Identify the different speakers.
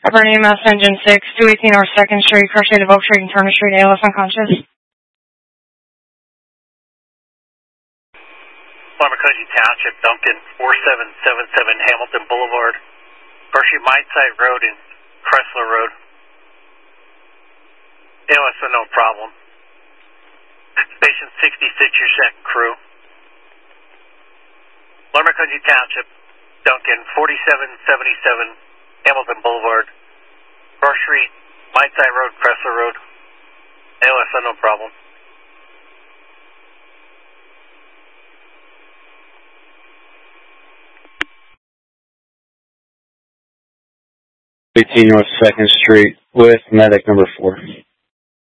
Speaker 1: Property Mass Engine 6, 218 North 2nd Street, Crush State of Oak Street and Turner Street, ALS unconscious.
Speaker 2: Pharmacology Township, Duncan, 4777 Hamilton Boulevard, Berkshire Mideside Road and Cressler Road. ALS, no problem. Station 66, your second crew. Pharmacology Township, Duncan, 4777 Hamilton Boulevard, Brush Street, Mideside Road, Cressler Road. ALS, no problem.
Speaker 3: North 2nd Street with medic number 4.